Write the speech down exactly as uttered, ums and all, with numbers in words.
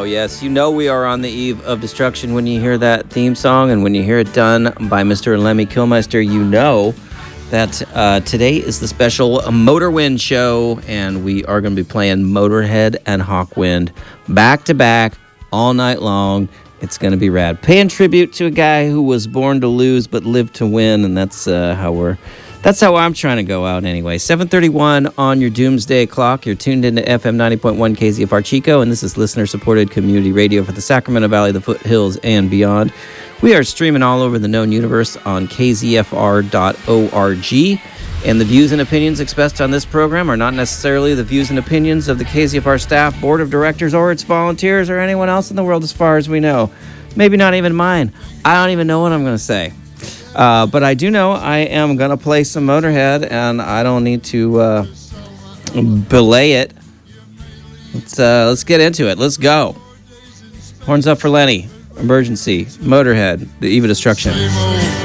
Oh, yes. You know we are on the eve of destruction when you hear that theme song, and when you hear it done by Mister Lemmy Kilmister, you know that uh, today is the special Motorwind show, and we are going to be playing Motorhead and Hawkwind back-to-back all night long. It's going to be rad. Paying tribute to a guy who was born to lose but lived to win, and that's uh, how we're... That's how I'm trying to go out anyway. seven thirty-one on your doomsday clock. You're tuned into F M ninety point one K Z F R Chico, and this is listener-supported community radio for the Sacramento Valley, the foothills, and beyond. We are streaming all over the known universe on K Z F R dot org, and the views and opinions expressed on this program are not necessarily the views and opinions of the K Z F R staff, board of directors, or its volunteers, or anyone else in the world as far as we know. Maybe not even mine. I don't even know what I'm going to say. Uh, but I do know I am going to play some Motorhead, and I don't need to uh, belay it. Let's, uh, let's get into it. Let's go. Horns up for Lenny. Emergency. Motorhead. The Eve of Destruction.